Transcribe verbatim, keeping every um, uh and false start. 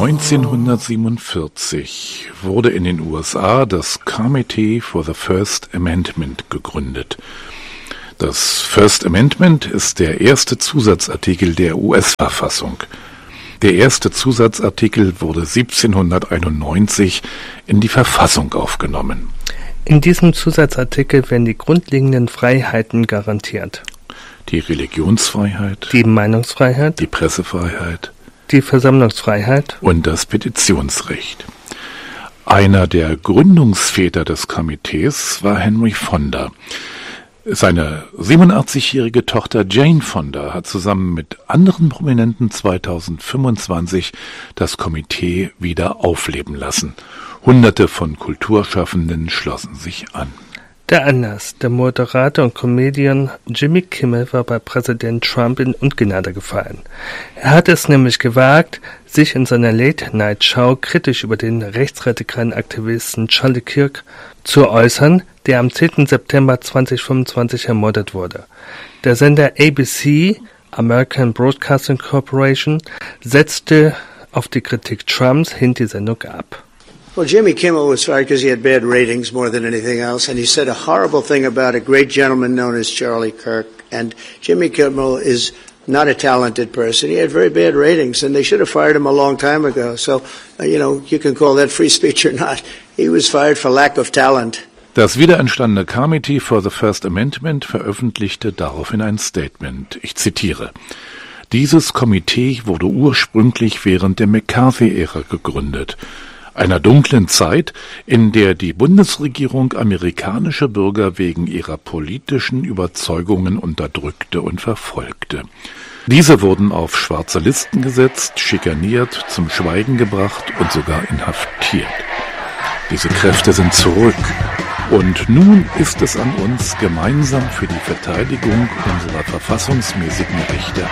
neunzehnhundertsiebenundvierzig wurde in den U S A das Committee for the First Amendment gegründet. Das First Amendment ist der erste Zusatzartikel der U S-Verfassung. Der erste Zusatzartikel wurde siebzehnhunderteinundneunzig in die Verfassung aufgenommen. In diesem Zusatzartikel werden die grundlegenden Freiheiten garantiert. Die Religionsfreiheit, Die Meinungsfreiheit, die Pressefreiheit, die Versammlungsfreiheit und das Petitionsrecht. Einer der Gründungsväter des Komitees war Henry Fonda. Seine siebenundachtzigjährige Tochter Jane Fonda hat zusammen mit anderen Prominenten zweitausendfünfundzwanzig das Komitee wieder aufleben lassen. Hunderte von Kulturschaffenden schlossen sich an. Der Anlass: Der Moderator und Comedian Jimmy Kimmel war bei Präsident Trump in Ungnade gefallen. Er hat es nämlich gewagt, sich in seiner Late-Night-Show kritisch über den rechtsradikalen Aktivisten Charlie Kirk zu äußern, der am zehnten September zweitausendfünfundzwanzig ermordet wurde. Der Sender A B C, American Broadcasting Corporation, setzte auf die Kritik Trumps hin die Sendung ab. Well, Jimmy Kimmel was fired because he had bad ratings more than anything else, and he said a horrible thing about a great gentleman known as Charlie Kirk. And Jimmy Kimmel is not a talented person. He had very bad ratings, and they should have fired him a long time ago. So, uh, you know, you can call that free speech or not. He was fired for lack of talent. Das wiederentstandene Committee for the First Amendment veröffentlichte daraufhin ein Statement. Ich zitiere: Dieses Komitee wurde ursprünglich während der McCarthy-Ära gegründet, einer dunklen Zeit, in der die Bundesregierung amerikanische Bürger wegen ihrer politischen Überzeugungen unterdrückte und verfolgte. Diese wurden auf schwarze Listen gesetzt, schikaniert, zum Schweigen gebracht und sogar inhaftiert. Diese Kräfte sind zurück. Und nun ist es an uns, gemeinsam für die Verteidigung unserer verfassungsmäßigen Rechte